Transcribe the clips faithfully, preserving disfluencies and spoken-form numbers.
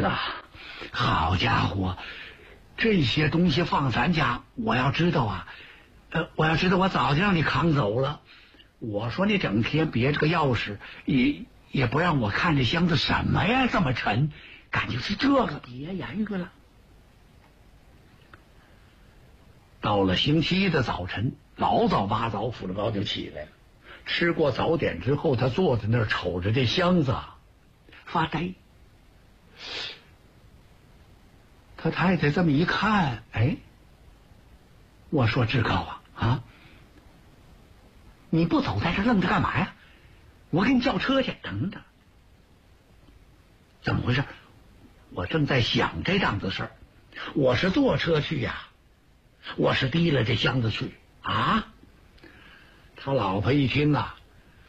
啊！好家伙，这些东西放咱家，我要知道啊，呃，我要知道我早就让你扛走了。我说你整天别这个钥匙，也也不让我看这箱子，什么呀，这么沉？感情是这个，别言语了。到了星期一的早晨，老早八早，傅志高就起来了。吃过早点之后，他坐在那儿瞅着这箱子发呆。他太太这么一看，哎，我说志高啊啊，你不走在这愣着干嘛呀？我给你叫车去。等等，怎么回事？我正在想这档子事儿。我是坐车去呀，我是提了这箱子去啊。他老婆一听啊，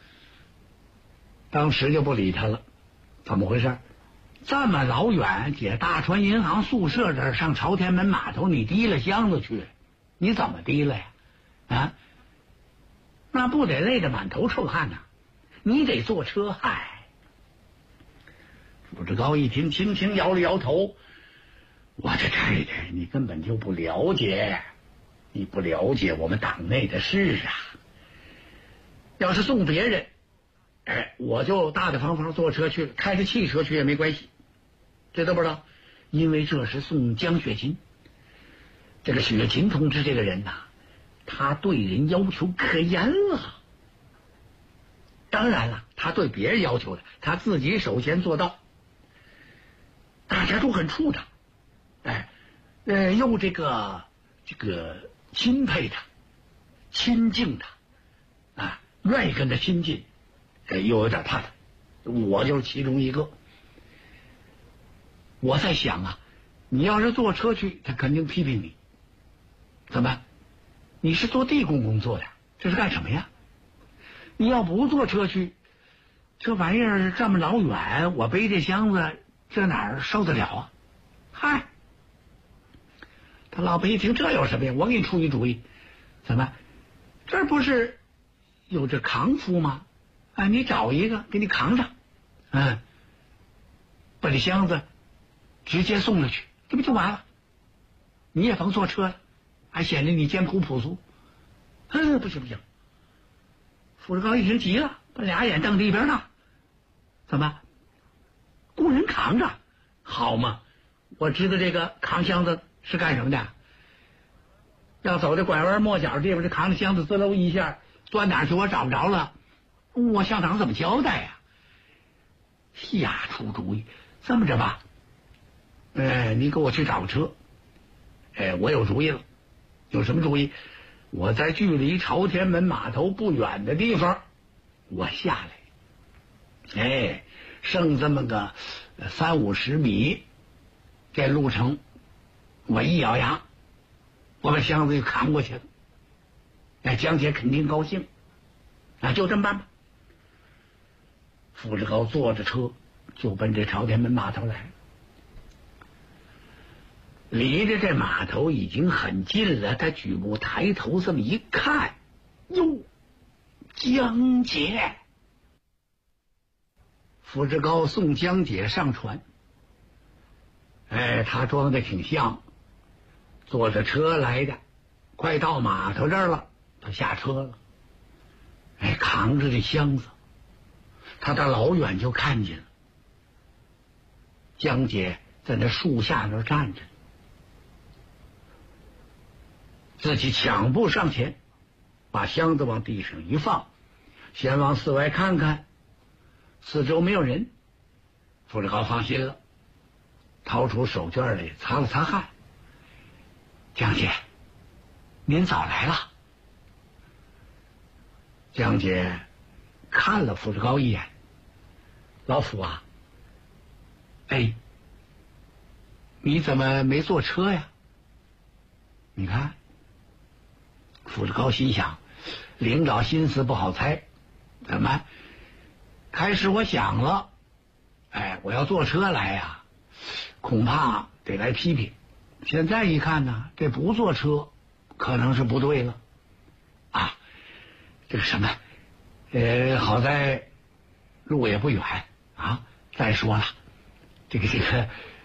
当时就不理他了。怎么回事？这么老远解大川银行宿舍这儿上朝天门码头，你提了箱子去，你怎么提了呀？啊，那不得累得满头臭汗呐？你得坐车。嗨，傅志高一听，轻轻摇了摇头。我这太太，你根本就不了解，你不了解我们党内的事啊。要是送别人，哎，我就大大方方坐车去，开着汽车去也没关系，知道不知道？因为这是送江雪琴。这个雪琴同志这个人呐、啊，他对人要求可严了。当然了，他对别人要求的，他自己首先做到。大家都很怵他，哎，呃，又这个这个钦佩他，亲近他，啊，愿意跟他亲近，呃，又有点怕他。我就是其中一个。我在想啊，你要是坐车去，他肯定批评你。怎么？你是做地工工作的，这是干什么呀？你要不坐车去，这玩意儿这么老远，我背这箱子，这哪儿受得了啊？嗨，他老婆一听，这有什么呀？我给你出一主意，怎么？这不是有这扛夫吗？啊，你找一个给你扛上，嗯，把这箱子直接送了去，这不就完了？你也甭坐车了，还显得你艰苦朴素。嗯，不行不行。傅志高一听急了，把俩眼瞪着一边呢。怎么？雇人扛着，好嘛？我知道这个扛箱子是干什么的。要走这拐弯抹角地方，这扛着箱子滋溜一下钻哪去，我找不着了，我校长怎么交代呀、啊？瞎出主意，这么着吧，哎，你给我去找个车。哎，我有主意了。有什么主意？我在距离朝天门码头不远的地方，我下来。哎，剩这么个三五十米，这路程，我一咬牙，我把箱子就扛过去了。哎，江姐肯定高兴，啊，就这么办吧。傅志高坐着车就奔这朝天门码头来了。离着这码头已经很近了，他举目抬头这么一看，哟，江姐！傅志高送江姐上船。哎，他装的挺像，坐着车来的，快到码头这儿了，他下车了。哎，扛着这箱子，他大老远就看见了江姐在那树下那儿站着。自己抢步上前，把箱子往地上一放，先往四外看看，四周没有人。傅志高放心了，掏出手绢来擦了擦汗。江姐，您早来了。江姐看了傅志高一眼，老傅啊，哎，你怎么没坐车呀？你看。傅志高心想，领导心思不好猜，怎么？开始我想了，哎，我要坐车来呀、啊，恐怕得来批评。现在一看呢，这不坐车可能是不对了啊。这个什么，呃，好在路也不远啊。再说了，这个这个